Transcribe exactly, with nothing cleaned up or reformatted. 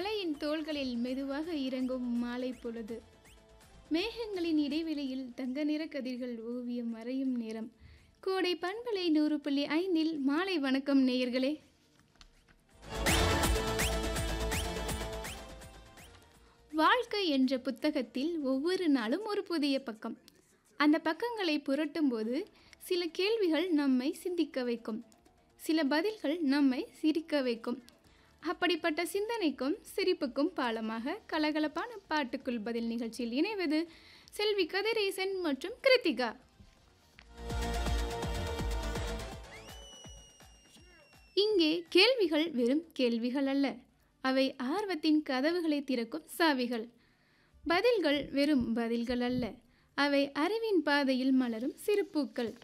மலையின் தோள்களில் மெதுவாக இறங்கும் மாலை பொழுது. மேகங்களின் இடைவெளியில் தங்க நிற கதிர்கள் ஓவியம் வரையும் நேரம். கோடை பண்பலை நூறு புள்ளி ஐந்தில் மாலை வணக்கம் நேயர்களே. வாழ்க்கை என்ற புத்தகத்தில் ஒவ்வொரு நாளும் ஒரு புதிய பக்கம். அந்த பக்கங்களை புரட்டும் போது சில கேள்விகள் நம்மை சிந்திக்க வைக்கும், சில பதில்கள் நம்மை சிரிக்க வைக்கும். அப்படிப்பட்ட சிந்தனைக்கும் சிரிப்புக்கும் பாலமாக கலகலப்பான பாட்டுக்குள் பதில் நிகழ்ச்சியில் இணைவது செல்வி கதிரேசன் மற்றும் கிருத்திகா. இங்கே கேள்விகள் வெறும் கேள்விகள் அல்ல, அவை ஆர்வத்தின் கதவுகளை திறக்கும் சாவிகள். பதில்கள் வெறும் பதில்கள் அல்ல, அவை அறிவின் பாதையில் மலரும் சிறு பூக்கள்.